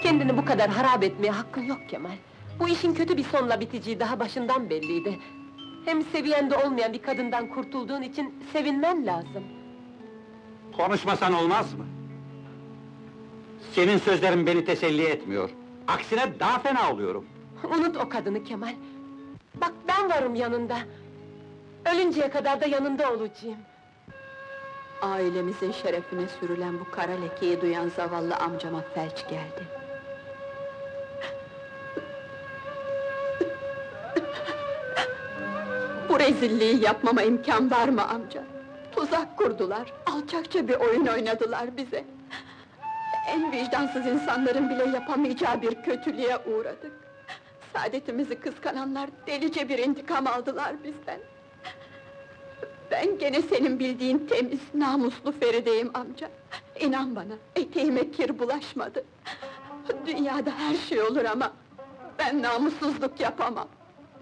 Kendini bu kadar harap etmeye hakkın yok Kemal. Bu işin kötü bir sonla biteceği daha başından belliydi. Hem seviyende olmayan bir kadından kurtulduğun için sevinmen lazım. Konuşmasan olmaz mı? Senin sözlerin beni teselli etmiyor. Aksine daha fena oluyorum. Unut o kadını Kemal. Bak ben varım yanında. Ölünceye kadar da yanında olacağım. Ailemizin şerefine sürülen bu kara lekeyi duyan zavallı amcama felç geldi. Bu rezilliği yapmama imkan var mı amca? Tuzak kurdular, alçakça bir oyun oynadılar bize. En vicdansız insanların bile yapamayacağı bir kötülüğe uğradık. Saadetimizi kıskananlar delice bir intikam aldılar bizden. Ben gene senin bildiğin temiz, namuslu Feride'yim amca. İnan bana, eteğime kir bulaşmadı. Dünyada her şey olur ama ben namussuzluk yapamam.